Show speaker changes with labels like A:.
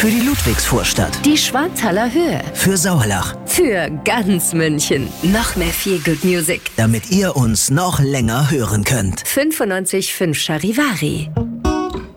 A: Für die Ludwigsvorstadt.
B: Die Schwanthaler Höhe.
A: Für Sauerlach.
B: Für ganz München. Noch mehr Feel Good Music.
A: Damit ihr uns noch länger hören könnt.
B: 95.5 Charivari.